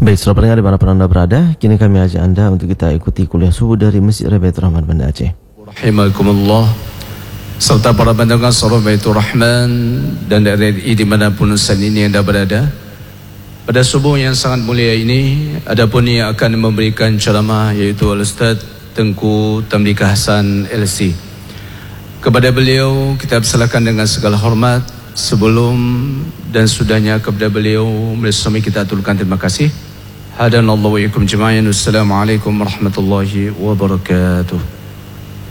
Baik, selamat pendengar di mana pun anda berada. Kini kami ajak anda untuk kita ikuti kuliah subuh dari Masjid Baitur Rahman Banda Aceh. Rahimakumullah, serta para pendengar Suara Baitur Rahman dan RRI dimanapun saat ini anda berada. Pada subuh yang sangat mulia ini, adapun yang akan memberikan ceramah yaitu Al-Ustaz Tengku Tamdika Hasan LC. Kepada beliau kita persilakan dengan segala hormat. Sebelum dan sudahnya kepada beliau, bersama kita aturkan terima kasih. Hadanallahu wa iyyakum jami'an. Wassalamualaikum warahmatullahi wabarakatuh.